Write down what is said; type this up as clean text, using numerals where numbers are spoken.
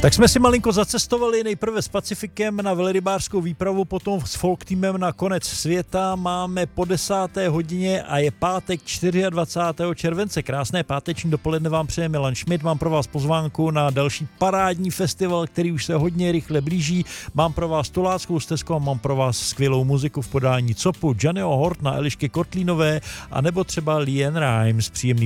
Tak jsme si malinko zacestovali nejprve s Pacifikem na velrybářskou výpravu, potom s folk týmem na konec světa. Máme po 10. hodině a je pátek 24. července. Krásné páteční dopoledne vám přeje Milan Šmit. Mám pro vás pozvánku na další parádní festival, který už se hodně rychle blíží. Mám pro vás Tuláckou stezku a mám pro vás skvělou muziku v podání Copu, Johnnyho Hortna, Elišky Kotlínové a nebo třeba Leanne Rimes. Příjemný